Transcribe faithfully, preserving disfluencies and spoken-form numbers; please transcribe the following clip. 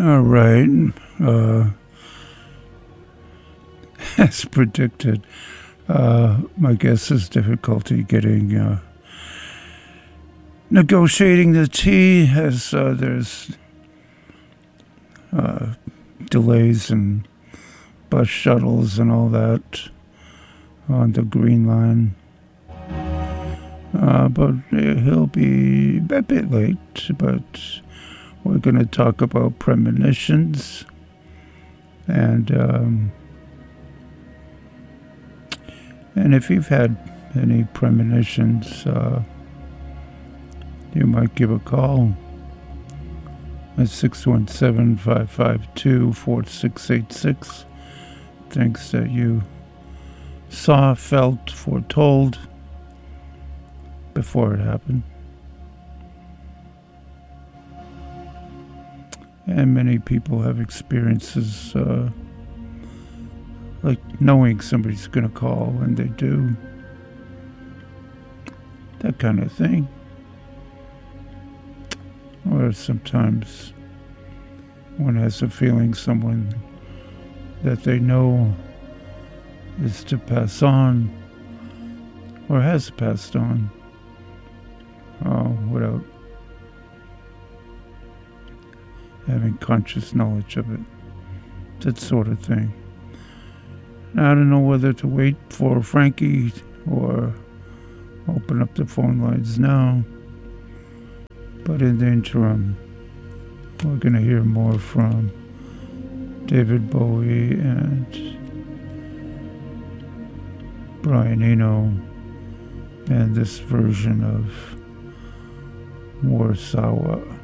All right. Uh, as predicted, uh, my guess is difficulty getting uh, negotiating the tea as uh, there's uh, delays and bus shuttles and all that on the Green Line. Uh, but he'll be a bit late, but we're going to talk about premonitions. And um, and if you've had any premonitions, uh, you might give a call at six one seven, five five two, four six eight six. Things that you saw, felt, foretold before it happened. And many people have experiences uh, like knowing somebody's going to call, and they do. That kind of thing. Or sometimes one has a feeling someone that they know is to pass on or has passed on uh, without having conscious knowledge of it. That sort of thing. Now, I don't know whether to wait for Frankie or open up the phone lines now. But in the interim, we're going to hear more from David Bowie and Brian Eno and this version of Warsaw.